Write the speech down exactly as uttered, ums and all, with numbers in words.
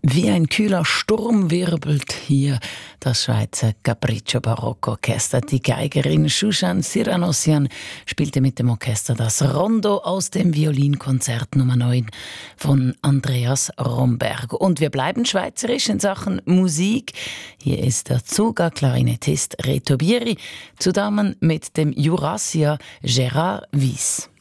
Wie ein kühler Sturm wirbelt hier das Schweizer Capriccio Barockorchester. Die Geigerin Shushan Siranossian spielte mit dem Orchester das Rondo aus dem Violinkonzert Nummer neun von Andreas Romberg. Und wir bleiben schweizerisch in Sachen Musik. Hier ist der Zuga-Klarinettist Reto Bieri zusammen mit dem Jurassier Gérard Wyss.